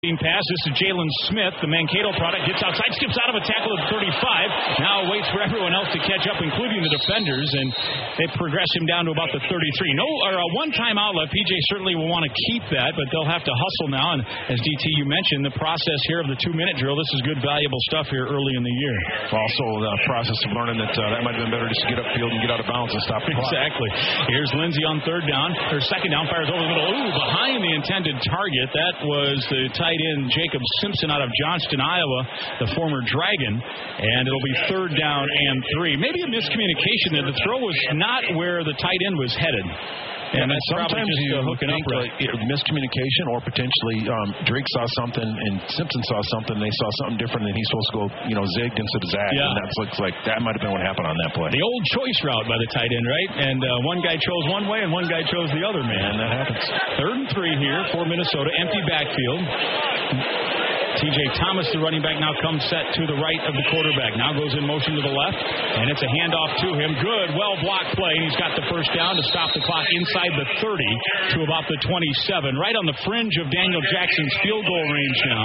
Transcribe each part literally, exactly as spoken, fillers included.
Pass. This is Jalen Smith, the Mankato product, gets outside, skips out of a tackle at thirty-five. Now waits for everyone else to catch up, including the defenders, and they progress him down to about the thirty-three. No, or a one-time outlet. P J certainly will want to keep that, but they'll have to hustle now. And as D T, you mentioned, the process here of the two-minute drill. This is good, valuable stuff here early in the year. Also, the process of learning that uh, that might have been better just to get upfield and get out of bounds and stop the clock. Exactly. Here's Lindsey on third down, or second down, fires over the middle. Ooh, behind the intended target. That was the tight end, Jacob Simpson, out of Johnston, Iowa, the former Dragon, and it'll be third down and three. Maybe a miscommunication there. The throw was not where the tight end was headed. And yeah, that's sometimes just you uh, hooking think up right. like miscommunication, or potentially um, Drake saw something and Simpson saw something. And they saw something different, and he's supposed to go, you know, zigged instead of zagged. Yeah. And that looks like that might have been what happened on that play. The old choice route by the tight end, right? And uh, one guy chose one way, and one guy chose the other. Man, and that happens. Third and three here for Minnesota. Empty backfield. T J Thomas, the running back, now comes set to the right of the quarterback. Now goes in motion to the left, and it's a handoff to him. Good, well-blocked play, and he's got the first down to stop the clock inside the thirty to about the twenty-seven. Right on the fringe of Daniel Jackson's field goal range now.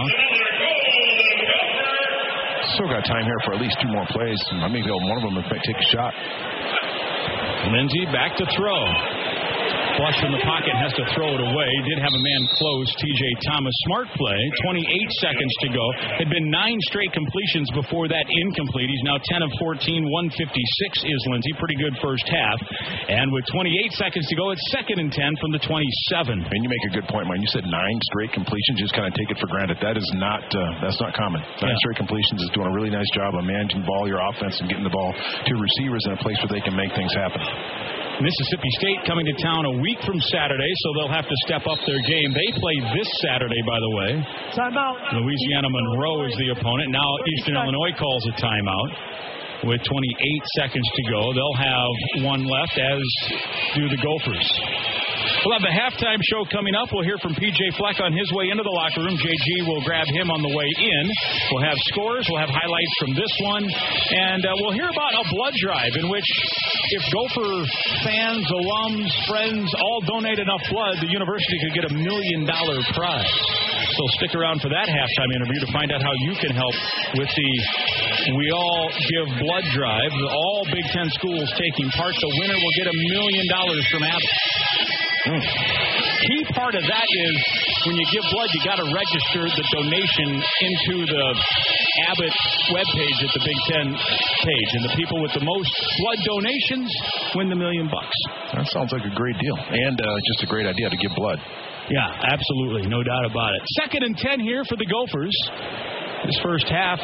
Still got time here for at least two more plays. I mean, one of them might take a shot. Lindsey back to throw. Flush from the pocket, has to throw it away. Did have a man close, T J Thomas. Smart play, twenty-eight seconds to go. Had been nine straight completions before that incomplete. He's now ten of fourteen, one fifty-six is Lindsey. Pretty good first half. And with twenty-eight seconds to go, it's second and ten from the twenty-seven. And you make a good point, Mike. You said nine straight completions. Just kind of take it for granted. That is not uh, that's not common. Nine yeah. straight completions is doing a really nice job of managing the ball, your offense, and getting the ball to receivers in a place where they can make things happen. Mississippi State coming to town a week from Saturday, so they'll have to step up their game. They play this Saturday, by the way. Timeout. Louisiana Monroe is the opponent. Now Eastern Illinois calls a timeout with twenty-eight seconds to go. They'll have one left, as do the Gophers. We'll have the halftime show coming up. We'll hear from P J Fleck on his way into the locker room. J G will grab him on the way in. We'll have scores. We'll have highlights from this one. And uh, we'll hear about a blood drive in which if Gopher fans, alums, friends all donate enough blood, the university could get a million dollar prize. So stick around for that halftime interview to find out how you can help with the We All Give Blood drive. All Big Ten schools taking part. The winner will get a million dollars from Abbott. Mm. Key part of that is when you give blood, you got to register the donation into the Abbott webpage at the Big Ten page, and the people with the most blood donations win the million bucks. That sounds like a great deal, and uh, just a great idea to give blood. Yeah, absolutely, no doubt about it. Second and ten here for the Gophers. This first half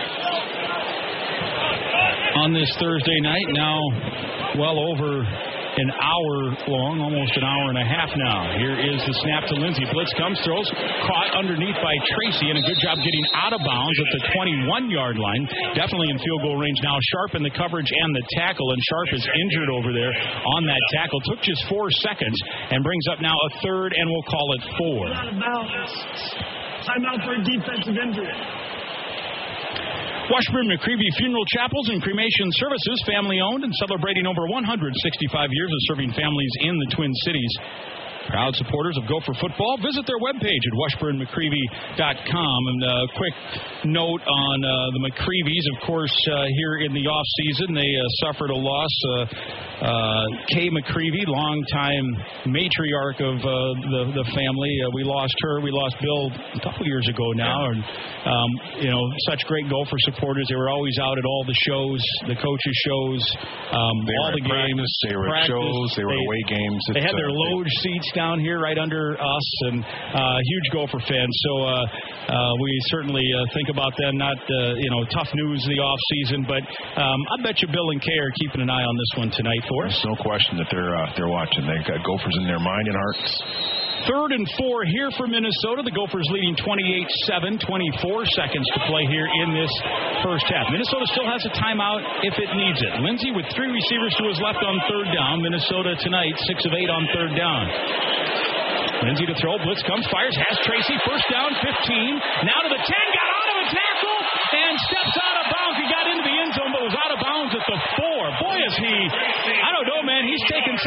on this Thursday night, now well over an hour long, almost an hour and a half now. Here is the snap to Lindsey. Blitz comes, throws, caught underneath by Tracy, and a good job getting out of bounds at the twenty-one-yard line. Definitely in field goal range now. Sharp in the coverage and the tackle, and Sharp is injured over there on that tackle. Took just four seconds and brings up now a third, and we'll call it four. Out of bounds. Timeout for a defensive injury. Washburn-McCreevy Funeral Chapels and Cremation Services, family-owned and celebrating over one hundred sixty-five years of serving families in the Twin Cities. Proud supporters of Gopher football. Visit their webpage at washburn mccreevy dot com. And a quick note on uh, the McCreevies. Of course, uh, here in the off-season, they uh, suffered a loss. Uh, uh, Kay McCreevy, longtime matriarch of uh, the, the family. Uh, we lost her. We lost Bill a couple years ago now. And, um, you know, such great Gopher supporters. They were always out at all the shows, the coaches' shows, um, all the games. Practice, they were practice, at shows. They were they, away games. They had their uh, loge seats down here right under us, and uh, huge Gopher fans. So uh, uh, we certainly uh, think about them. Not uh, you know tough news in the off season, but um, I bet you Bill and Kay are keeping an eye on this one tonight for us. There's no question that they're uh, they're watching. They've got Gophers in their mind and hearts. Third and four here for Minnesota. The Gophers leading twenty-eight seven, twenty-four seconds to play here in this first half. Minnesota still has a timeout if it needs it. Lindsey with three receivers to his left on third down. Minnesota tonight, six of eight on third down. Lindsey to throw. Blitz comes, fires, has Tracy. First down, fifteen. Now to the ten. Got out of a tackle and steps out of bounds. He got into the end zone, but was out of bounds at the four. Boy, is he, I don't know, man. He's taking some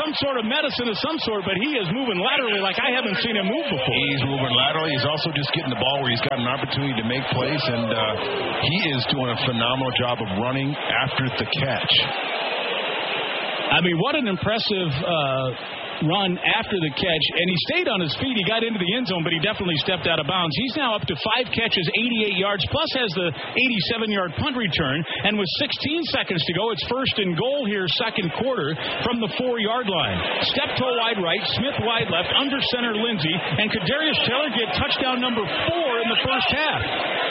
some sort of medicine of some sort, but he is moving laterally like I haven't seen him move before. He's moving laterally. He's also just getting the ball where he's got an opportunity to make plays, and uh, he is doing a phenomenal job of running after the catch. I mean, what an impressive uh, run after the catch, and he stayed on his feet. He got into the end zone, but he definitely stepped out of bounds. He's now up to five catches, eighty-eight yards, plus has the eighty-seven-yard punt return, and with sixteen seconds to go, it's first and goal here, second quarter, from the four-yard line. Step toe wide right, Smith wide left, under center Lindsey, and could Darius Taylor get touchdown number four in the first half?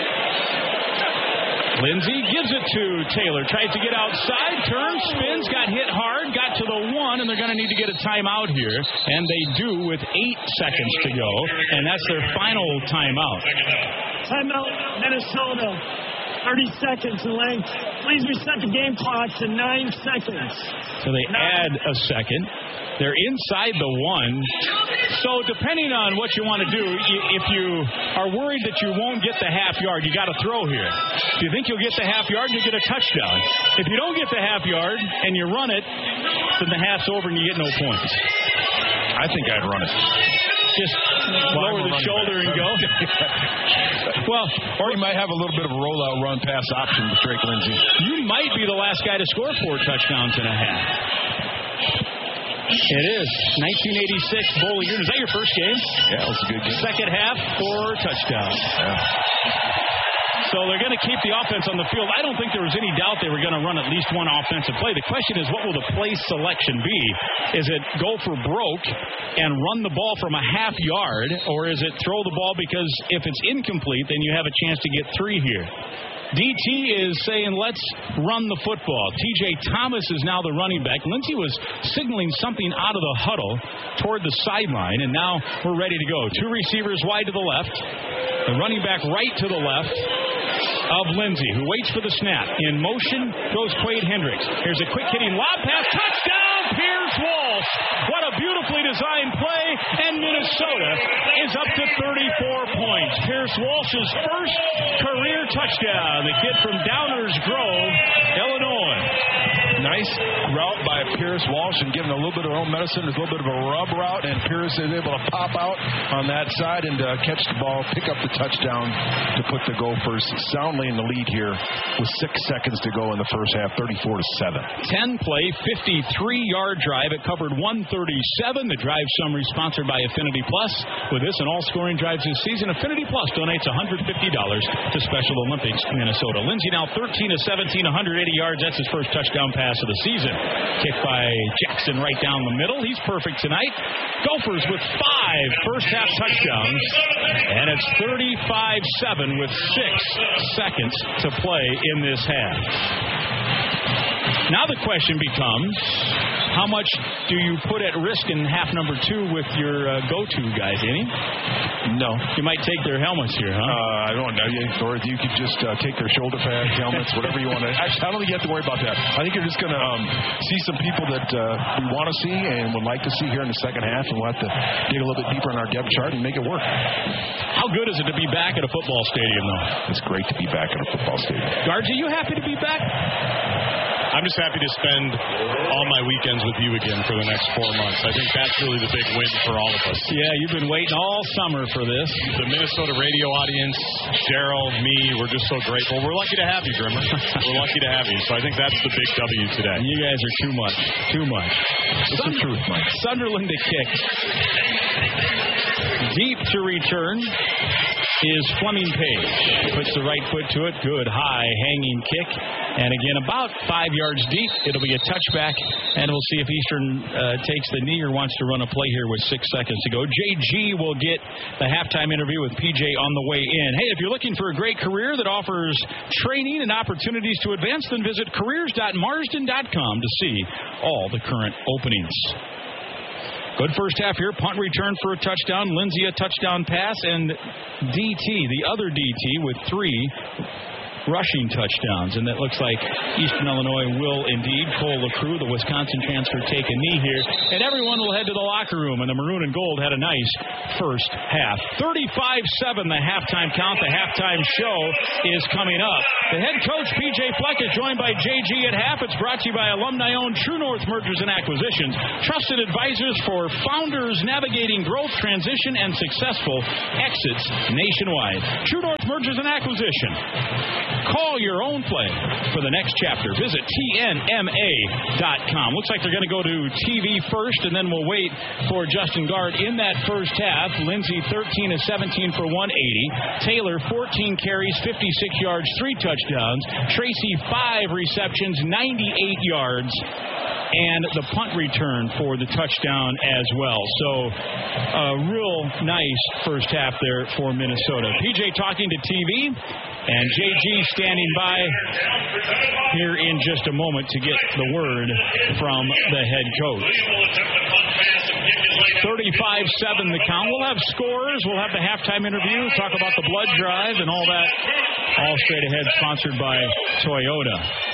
Lindsey gives it to Taylor. Tries to get outside, turns, spins, got hit hard, got to the one, and they're going to need to get a timeout here. And they do with eight seconds to go, and that's their final timeout. Timeout, Minnesota. thirty seconds in length. Please reset the game clock to nine seconds. So they add a second. They're inside the one. So depending on what you want to do, if you are worried that you won't get the half yard, you got to throw here. If you think you'll get the half yard, you get a touchdown. If you don't get the half yard and you run it, then the half's over and you get no points. I think I'd run it. Just lower the shoulder and go. Well, or you might have a little bit of a rollout run pass option with Drake Lindsey. You might be the last guy to score four touchdowns in a half. It is. nineteen eighty-six Bowl year. Is that your first game? Yeah, it was a good game. Second half, four touchdowns. Yeah. So they're going to keep the offense on the field. I don't think there was any doubt they were going to run at least one offensive play. The question is, what will the play selection be? Is it go for broke and run the ball from a half yard, or is it throw the ball because if it's incomplete, then you have a chance to get three here? D T is saying, let's run the football. T J Thomas is now the running back. Lindsey was signaling something out of the huddle toward the sideline, and now we're ready to go. Two receivers wide to the left. The running back right to the left of Lindsey, who waits for the snap. In motion goes Quade Hendricks. Here's a quick-hitting lob pass. Touchdown, Pierce Walsh. What a beautifully designed play, and Minnesota is up to thirty-four points. Pierce Walsh's first career touchdown. The kid from Downers Grove, Illinois. Nice route by Pierce Walsh and giving a little bit of own medicine. There's a little bit of a rub route, and Pierce is able to pop out on that side and uh, catch the ball, pick up the touchdown to put the Gophers soundly in the lead here with six seconds to go in the first half, thirty-four to seven. ten-play, fifty-three-yard drive. It covered one thirty-seven. The drive summary sponsored by Affinity Plus. With this and all scoring drives this season, Affinity Plus donates one hundred fifty dollars to Special Olympics Minnesota. Lindsey now thirteen of seventeen, one hundred eighty yards. That's his first touchdown pass of the season. Kicked by Jackson right down the middle. He's perfect tonight. Gophers with five first-half touchdowns, and it's thirty-five seven with six seconds to play in this half. Now the question becomes, how much do you put at risk in half number two with your uh, go-to guys, Danny? No. You might take their helmets here, huh? Uh, I don't know. Or you could just uh, take their shoulder pads, helmets, whatever you want to. Actually, I don't think you have to worry about that. I think you're just going to um, see some people that uh, we want to see and would like to see here in the second half, and we'll have to dig a little bit deeper in our depth chart and make it work. How good is it to be back at a football stadium, though? It's great to be back at a football stadium. Guards, are you happy to be back? I'm just happy to spend all my weekends with you again for the next four months. I think that's really the big win for all of us. Yeah, you've been waiting all summer for this. The Minnesota radio audience, Gerald, me, we're just so grateful. We're lucky to have you, Grimmer. We're lucky to have you. So I think that's the big W today. You guys are too much. Too much. It's the truth, Mike. Sunderland to kick. Deep to return is Fleming Page. Puts the right foot to it. Good high hanging kick. And again, about five yards deep. It'll be a touchback. And we'll see if Eastern uh, takes the knee or wants to run a play here with six seconds to go. J G will get the halftime interview with P J on the way in. Hey, if you're looking for a great career that offers training and opportunities to advance, then visit careers dot marsden dot com to see all the current openings. Good first half here. Punt return for a touchdown. Lindsey a touchdown pass. And D T, the other D T, with three rushing touchdowns. And it looks like Eastern Illinois will indeed. Cole LaCrue, the Wisconsin transfer, take a knee here. And everyone will head to the locker room. And the maroon and gold had a nice first half. thirty-five seven, the halftime count. The halftime show is coming up. The head coach, P J Fleck, is joined by J G at half. It's brought to you by alumni-owned True North Mergers and Acquisitions. Trusted advisors for founders navigating growth, transition, and successful exits nationwide. True North Mergers and Acquisition. Call your own play for the next chapter. Visit T N M A dot com. Looks like they're going to go to T V first, and then we'll wait for Justin Gard in that first half. Lindsey, thirteen of seventeen for one eighty. Taylor, fourteen carries, fifty-six yards, three touchdowns. Tracy, five receptions, ninety-eight yards. And the punt return for the touchdown as well. So a real nice first half there for Minnesota. P J talking to T V, and J G standing by here in just a moment to get the word from the head coach. thirty-five seven the count. We'll have scores. We'll have the halftime interview, talk about the blood drive and all that. All straight ahead, sponsored by Toyota.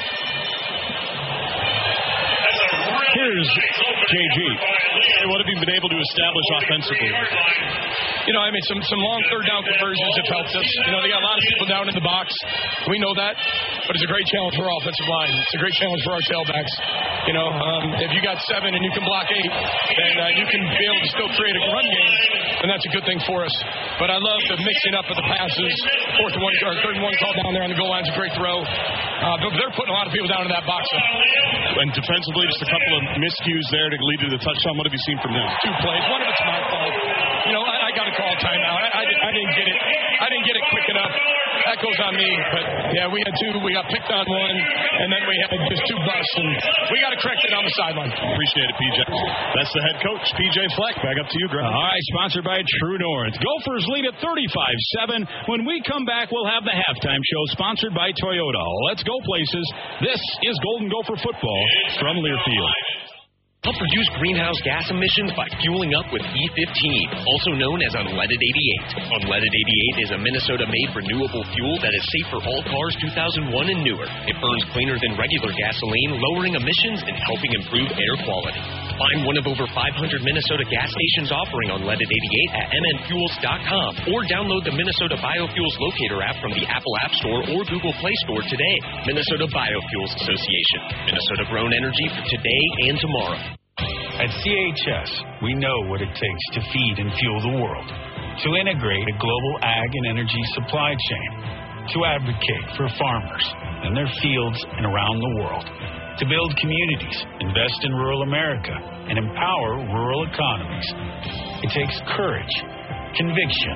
Here's J G. Hey, what have you been able to establish offensively? You know, I mean, some some long third down conversions have helped us. You know, they got a lot of people down in the box. We know that. But it's a great challenge for our offensive line. It's a great challenge for our tailbacks. You know, um, if you got seven and you can block eight, then uh, you can be able to still create a run game, and that's a good thing for us. But I love the mixing up of the passes. Fourth and one, or third and one call down there on the goal line is a great throw. Uh, but they're putting a lot of people down in that box. And defensively, just a couple of miscues there to lead to the touchdown. What have you seen from them? Two plays. One of it's my fault. You know, I, I got to call a timeout. I, I, I didn't get it. I didn't get it quick enough. That goes on me. But, yeah, we had two. We got picked on one, and then we had just two busts. And we got to correct it on the sideline. Appreciate it, P J. That's the head coach, P J Fleck. Back up to you, Greg. All right, sponsored by True North. Gophers lead at thirty-five seven. When we come back, we'll have the halftime show sponsored by Toyota. Let's go places. This is Golden Gopher football from Learfield. Help reduce greenhouse gas emissions by fueling up with E fifteen, also known as Unleaded eighty-eight. Unleaded eighty-eight is a Minnesota-made renewable fuel that is safe for all cars two thousand one and newer. It burns cleaner than regular gasoline, lowering emissions and helping improve air quality. Find one of over five hundred Minnesota gas stations offering Unleaded eighty-eight at m n fuels dot com or download the Minnesota Biofuels Locator app from the Apple App Store or Google Play Store today. Minnesota Biofuels Association. Minnesota-grown energy for today and tomorrow. At C H S, we know what it takes to feed and fuel the world, to integrate a global ag and energy supply chain, to advocate for farmers in their fields and around the world, to build communities, invest in rural America, and empower rural economies. It takes courage, conviction,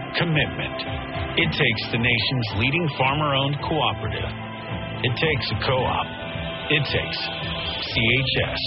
commitment. It takes the nation's leading farmer-owned cooperative. It takes a co-op. It takes C H S.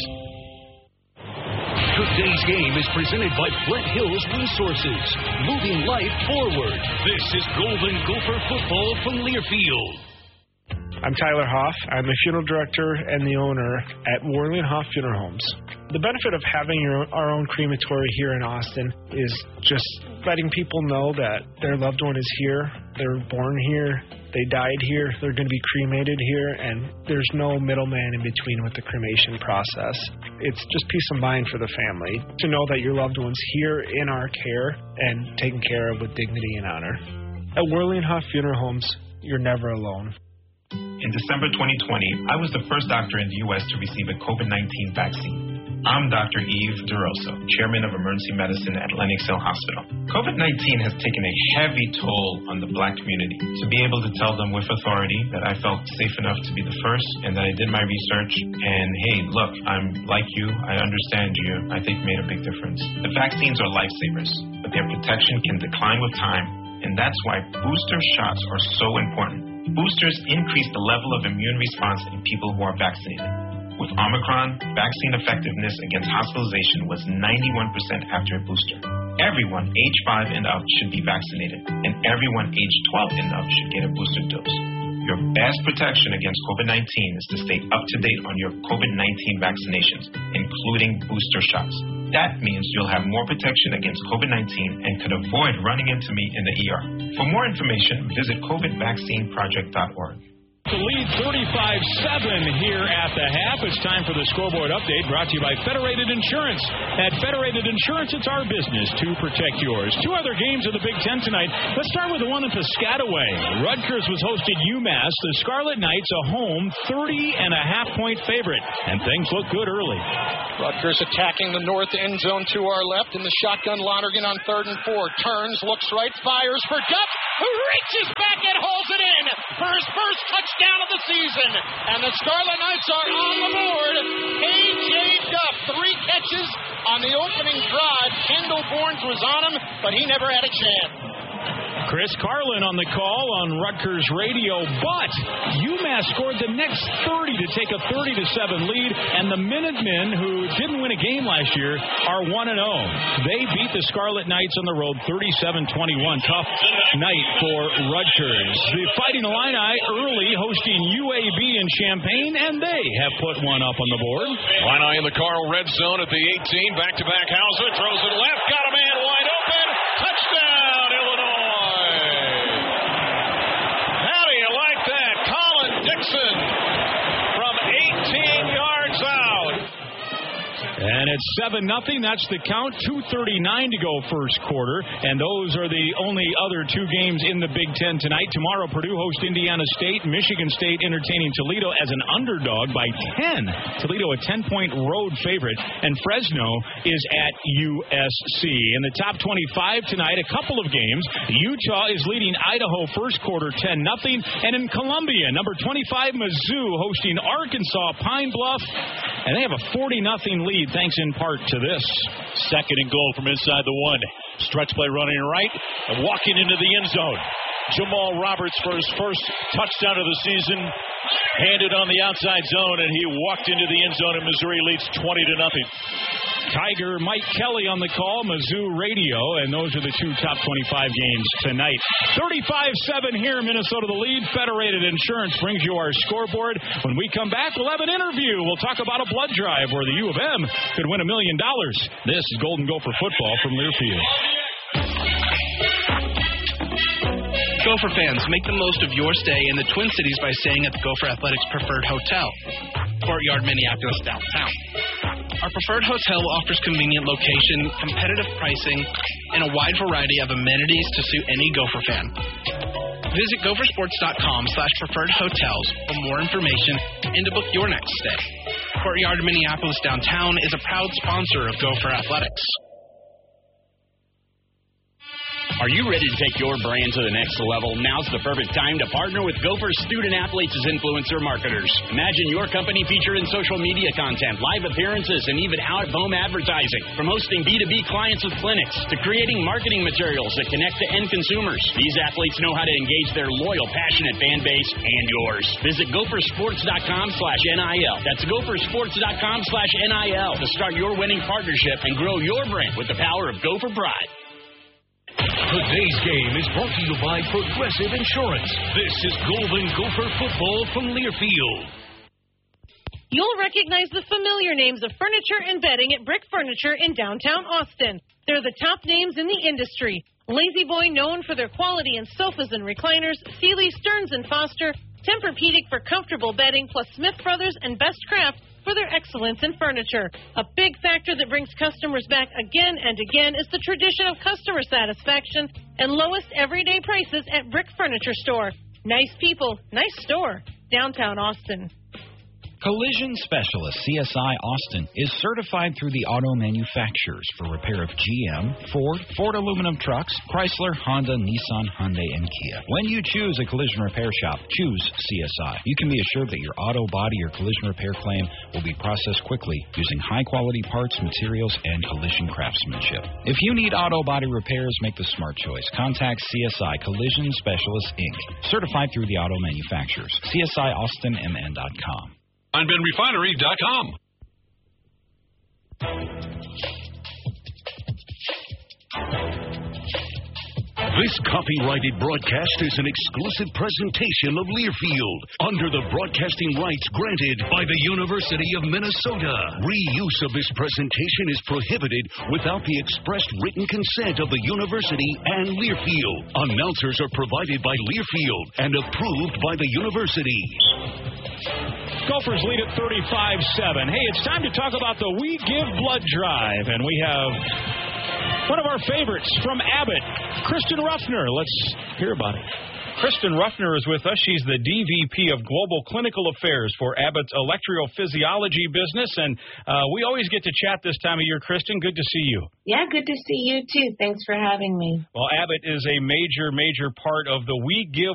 Today's game is presented by Flint Hills Resources, moving life forward. This is Golden Gopher football from Learfield. I'm Tyler Hoff. I'm the funeral director and the owner at Worley and Hoff Funeral Homes. The benefit of having your, our own crematory here in Austin is just letting people know that their loved one is here, they were born here, they died here, they're going to be cremated here, and there's no middleman in between with the cremation process. It's just peace of mind for the family to know that your loved one's here in our care and taken care of with dignity and honor. At Worley and Hoff Funeral Homes, you're never alone. In December twenty twenty, I was the first doctor in the U S to receive a COVID nineteen vaccine. I'm Doctor Yves DeRosa, Chairman of Emergency Medicine at Lenox Hill Hospital. COVID nineteen has taken a heavy toll on the Black community. To be able to tell them with authority that I felt safe enough to be the first and that I did my research and, hey, look, I'm like you, I understand you, I think made a big difference. The vaccines are lifesavers, but their protection can decline with time, and that's why booster shots are so important. Boosters increase the level of immune response in people who are vaccinated. With Omicron, vaccine effectiveness against hospitalization was ninety-one percent after a booster. Everyone age five and up should be vaccinated, and everyone age twelve and up should get a booster dose. Your best protection against COVID nineteen is to stay up to date on your COVID nineteen vaccinations, including booster shots. That means you'll have more protection against COVID nineteen and could avoid running into me in the E R. For more information, visit covid vaccine project dot org. The lead thirty-five seven here at the half. It's time for the scoreboard update brought to you by Federated Insurance. At Federated Insurance, it's our business to protect yours. Two other games of the Big Ten tonight. Let's start with the one in Piscataway. Rutgers was hosted UMass. The Scarlet Knights a home thirty and a half point favorite. And things look good early. Rutgers attacking the north end zone to our left in the shotgun. Lonergan on third and four. Turns, looks right, fires for Duff, who reaches back and holds it in for his first touchdown of the season. And the Scarlet Knights are on the board. K J Duff, three catches on the opening drive. Kendall Bournes was on him, but he never had a chance. Chris Carlin on the call on Rutgers radio, but UMass scored the next thirty to take a thirty to seven lead, and the Minutemen, who didn't win a game last year, are one and oh. They beat the Scarlet Knights on the road thirty-seven twenty-one. Tough night for Rutgers. The Fighting Illini early hosting U A B in Champaign, and they have put one up on the board. Illini in the Carl red zone at the eighteen. Back-to-back Hauser throws it left. Got a man wide open. Touchdown, Illinois. Dixon from eighteen yards out. And it's seven nothing. That's the count. two thirty-nine to go first quarter. And those are the only other two games in the Big Ten tonight. Tomorrow, Purdue hosts Indiana State. Michigan State entertaining Toledo as an underdog by ten. Toledo a ten-point road favorite. And Fresno is at U S C. In the top twenty-five tonight, a couple of games. Utah is leading Idaho first quarter ten nothing. And in Columbia, number twenty-five, Mizzou hosting Arkansas Pine Bluff. And they have a forty nothing lead, thanks in part to this. Second and goal from inside the one. Stretch play running right and walking into the end zone. Jamal Roberts for his first touchdown of the season. Handed on the outside zone, and he walked into the end zone, and Missouri leads twenty to nothing. Tiger Mike Kelly on the call, Mizzou Radio, and those are the two top twenty-five games tonight. thirty-five seven here, Minnesota the lead. Federated Insurance brings you our scoreboard. When we come back, we'll have an interview. We'll talk about a blood drive where the U of M could win a million dollars. This is Golden Gopher football from Learfield. Gopher fans, make the most of your stay in the Twin Cities by staying at the Gopher Athletics Preferred Hotel, Courtyard, Minneapolis, downtown. Our preferred hotel offers convenient location, competitive pricing, and a wide variety of amenities to suit any Gopher fan. Visit gophersports.com slash preferred hotels for more information and to book your next stay. Courtyard, Minneapolis, downtown is a proud sponsor of Gopher Athletics. Are you ready to take your brand to the next level? Now's the perfect time to partner with Gopher Student Athletes as influencer marketers. Imagine your company featured in social media content, live appearances, and even out-of-home advertising. From hosting B two B clients with clinics to creating marketing materials that connect to end consumers. These athletes know how to engage their loyal, passionate fan base and yours. Visit gophersports.com slash NIL. That's gophersports.com slash NIL to start your winning partnership and grow your brand with the power of Gopher Pride. Today's game is brought to you by Progressive Insurance. This is Golden Gopher football from Learfield. You'll recognize the familiar names of furniture and bedding at Brick Furniture in downtown Austin. They're the top names in the industry. Lazy Boy, known for their quality in sofas and recliners, Sealy, Stearns and Foster, Tempur-Pedic for comfortable bedding, plus Smith Brothers and Best Craft for their excellence in furniture. A big factor that brings customers back again and again is the tradition of customer satisfaction and lowest everyday prices at Brick Furniture Store. Nice people, nice store. Downtown Austin. Collision Specialist C S I Austin is certified through the auto manufacturers for repair of G M, Ford, Ford aluminum trucks, Chrysler, Honda, Nissan, Hyundai, and Kia. When you choose a collision repair shop, choose C S I. You can be assured that your auto, body, or collision repair claim will be processed quickly using high-quality parts, materials, and collision craftsmanship. If you need auto body repairs, make the smart choice. Contact C S I Collision Specialist, Incorporated. Certified through the auto manufacturers. C S I Austin M N dot com. Fine Ben Refinery dot com. This copyrighted broadcast is an exclusive presentation of Learfield under the broadcasting rights granted by the University of Minnesota. Reuse of this presentation is prohibited without the expressed written consent of the university and Learfield. Announcers are provided by Learfield and approved by the university. Gophers lead at thirty-five seven. Hey, it's time to talk about the We Give Blood Drive, and we have one of our favorites from Abbott, Kristen Ruffner. Let's hear about it. Kristen Ruffner is with us. She's the D V P of Global Clinical Affairs for Abbott's electrophysiology business, and uh, we always get to chat this time of year. Kristen, good to see you. Yeah, good to see you, too. Thanks for having me. Well, Abbott is a major, major part of the We Give